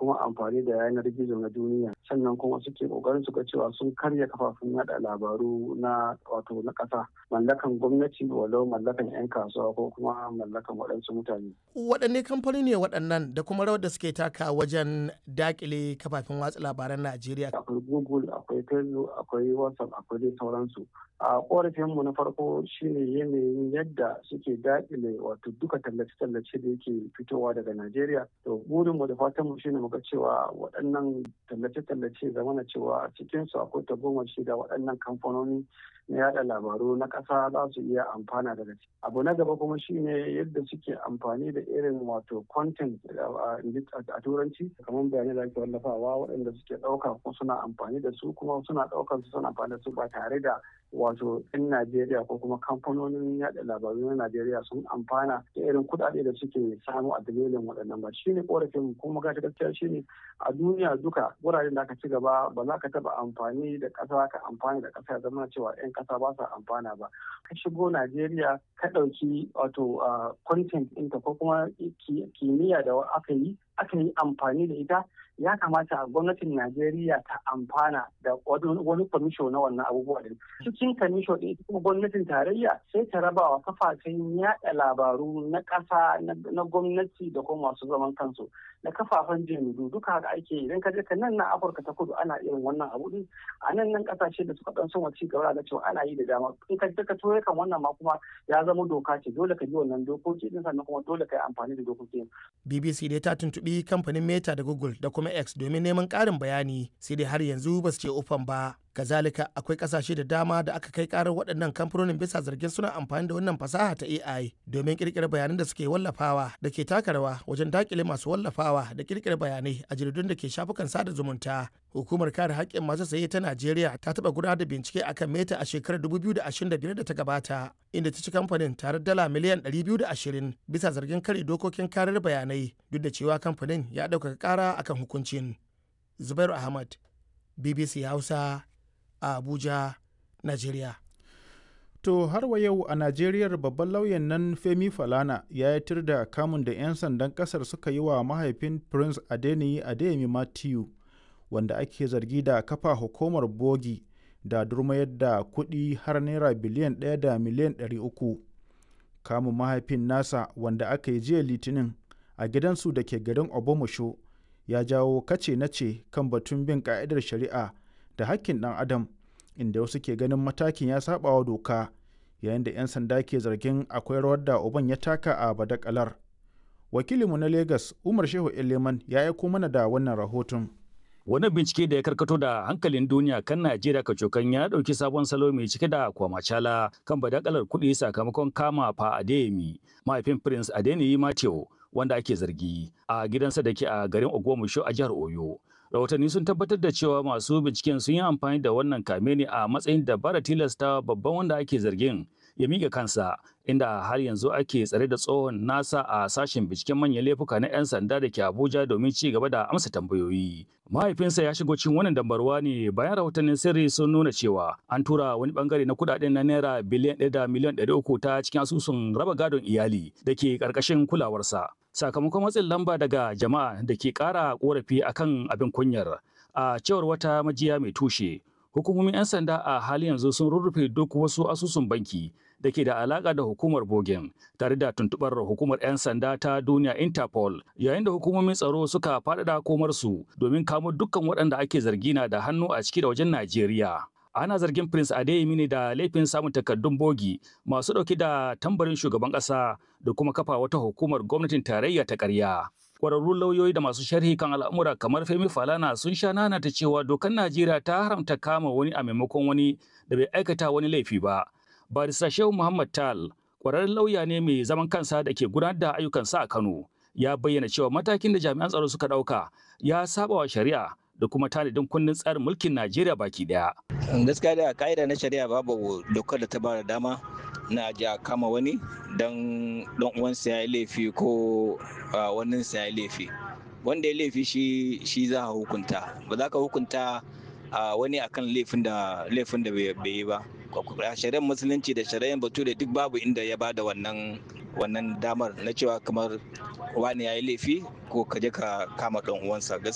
kuma amfani da yanar gizo na duniya, sannan kuma suke kokarin su ga cewa sun karya kafafen yada labaru na ƙasa, mallakan gwamnati walau mallakan 'yan kasuwa ko kuma mallakan waɗansu mutane. Waɗanne kamfani ne waɗannan da kuma rawar da suke taka wajen dakile kafafen watsa labaran Najeriya? Akwai Google, akwai Facebook, akwai WhatsApp, akwai dai sauransu. A ƙorafinmu na farko shine yanayin yadda suke dakile duka tallace-tallace da yake fitowa daga Najeriya. To burinmu da fatanmu shine muga cewa waɗannan tallace-tallace zamana cewa a cikinsu akwai tagomashi da waɗannan kamfanoni na yada labaru na ƙasa za su iya amfana daga ciki. Abu na gaba kuma shine yadda suke amfani da irin content a turanci, kamar bayanai da ake wallafawa waɗanda suke ɗauka ko suna amfani da su, kuma suna ɗaukar su suna amfani da su ba tare da 'yan Najeriya ko kuma kamfanonin yada labaru na Najeriya sun amfana da irin kuɗaɗe da suke samu a dalilin waɗannan ba. Shine korafin kuma gaskiya shine a duniya duka wuraren da aka ci gaba ba za ka taɓa amfani da ƙasa ka amfani da ƙasa ya zama cewa 'yan ƙasa ba sa amfana ba. Ka shigo Najeriya ka ɗauki content ɗinta ko kuma kimiyya da aka yi amfani da ita, ya kamata gwamnatin Najeriya ta amfana da wani kwamisho na wannan abubuwa din. Cikin kwamisho ɗin kuma gwamnatin tarayya sai ta raba wa kafafen yaɗa labaru na ƙasa na gwamnati da kuma masu zaman kansu da kafafen jaridu duka haka ake idan ka je ka nan na Afirka ta Kudu ana irin wannan abu din, a nan ƙasashe da suka ɗan son ci gaba da cewa ana yi da dama. In ka je ka ture kan wannan ma kuma ya zama doka ce, dole ka bi wannan dokoki din, sannan kuma dole ka yi amfani da dokokin. BBC dai ta tuntuɓi kamfanin Meta da Google da kuma X domin neman ƙarin bayani, sai dai har yanzu ba su ce ufan ba. Kazalika akwai ƙasashe da dama da aka kai ƙarar waɗannan kamfanonin bisa zargin suna amfani da wannan fasaha ta AI domin ƙirƙirar bayanan da suke wallafawa da ke taka rawa wajen daƙile masu wallafawa da ƙirƙirar bayanai a jaridun da ke shafukan sada zumunta. Hukumar kare haƙƙin masu saye ta Najeriya ta taɓa gudanar da bincike akan Meta a shekarar 2025 da ta gabata, inda ta ci kamfanin tare dala miliyan 220 bisa zargin kare dokokin karar bayanai, duk da cewa kamfanin ya ɗaukaka ƙara akan hukuncin. Zubairu Ahmad, BBC Hausa, a Abuja, Najeriya. To har wa yau a Najeriyar babban lauyan nan Femi Falana ya yi tir da kamun da 'yan sandan kasar suka yi wa mahaifin Prince Adeyemi Matthew, wanda ake zargi da kafa hukumar bogi da durmayar da kuɗi har naira biliyan 1 da miliyan 300. Kamun mahaifin nasa wanda aka yi jiya Litinin a gidansu da ke garin Obomosho ya jawo kace-nace kan batun bin ka'idar shari'a da hakkin ɗan adam, inda wasu ke ganin matakin ya saɓawa doka, yayin da 'yan sanda ke zargin akwai rawar da uban ya taka a badakalar. Wakilinmu na Legas, Umar Shehu Eleman, ya aiko mana da wannan rahoton. Wani bincike da ya karkato da hankalin duniya kan Najeriya kacokan ya ɗauki sabon salo mai cike da kwamacala kan badakalar kuɗi sakamakon kama fa Adeyemi, mahaifin Prince Adeyemi Matthew, wanda ake zargi a gidansa da ke a garin Ogbomoso a jihar Oyo. Rahotanni sun tabbatar da cewa masu binciken sun yi amfani da wannan kame ne a matsayin dabara tilasta babban wanda ake zargin ya miƙa kansa, inda har yanzu ake tsare da tsohon nasa a sashen binciken manyan laifuka na 'yan sanda da ke Abuja domin ci gaba da amsa tambayoyi. Mahaifinsa ya shigo cikin wannan dambarwa ne bayan rahotannin sirri sun nuna cewa an tura wani bangare na kudaden na naira biliyan 1 da miliyan 300 ta cikin asusun raba gadon iyali da ke ƙarƙashin kulawarsa. Sakamakon matsin lamba daga jama'a da ke ƙara ƙorafi akan abin kunyar, a cewar wata majiya mai tushe, hukumomin 'yan sanda a halin yanzu sun rurrufe duk wasu asusun banki da ke da alaƙa da hukumar Bogen, tare da tuntuɓar hukumar 'yan sanda ta duniya Interpol, yayin da hukumomin tsaro suka faɗaɗa komarsu domin kamo dukkan waɗanda ake zargi na da hannu a ciki da wajen Najeriya. Ana zargin Prince Adeyemi ne da laifin samun takardun bogi masu ɗauke da tambarin shugaban ƙasa da kuma kafa wata hukumar gwamnatin tarayya ta ƙarya. Kwararrun lauyoyi da masu sharhi kan al'amura kamar Femi Falana sun sha nanata cewa dokar Najeriya ta haramta kama wani a maimakon wani da bai aikata wani laifi ba. Barista Shehu Muhammad Tal, kwararren lauya ne mai zaman kansa da ke gudanar da ayyukansa a Kano, ya bayyana cewa matakin da jami'an tsaro suka ɗauka ya saba wa shari'a da kuma tanadin kundin tsarin mulkin Najeriya baki daya. Gaskiya da ka'ida na shari'a babu dokar da ta ba da dama na ji a kama wani don uwansa ya yi laifi ko waninsa ya yi laifi. Wanda ya laifi shi za a hukunta. Ba za ka hukunta wani akan laifin da bai yi ba. Shari'ar musulunci da shari'ar bature duk babu inda ya ba da wannan damar na cewa kamar wani ya yi laifi ko ka je ka kama ɗan uwansa.